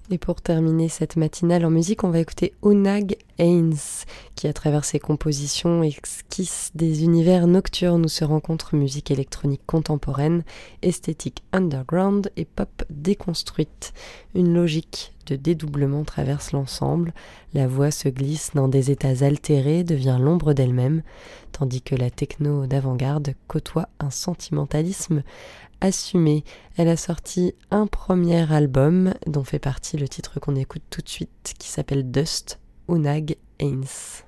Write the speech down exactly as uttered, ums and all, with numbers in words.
Et pour terminer cette matinale en musique, on va écouter Unag Haynes, qui à travers ses compositions esquisse des univers nocturnes où se rencontrent musique électronique contemporaine, esthétique underground et pop déconstruite. Une logique de dédoublement traverse l'ensemble, la voix se glisse dans des états altérés, devient l'ombre d'elle-même, tandis que la techno d'avant-garde côtoie un sentimentalisme assumé. Elle a sorti un premier album dont fait partie le titre qu'on écoute tout de suite qui s'appelle Dust, Unag Haynes.